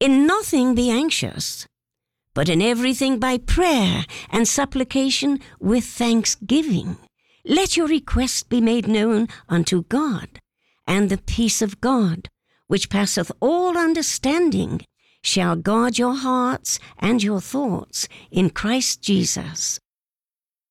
In nothing be anxious, but in everything by prayer and supplication with thanksgiving. Let your request be made known unto God, and the peace of God, which passeth all understanding, shall guard your hearts and your thoughts in Christ Jesus.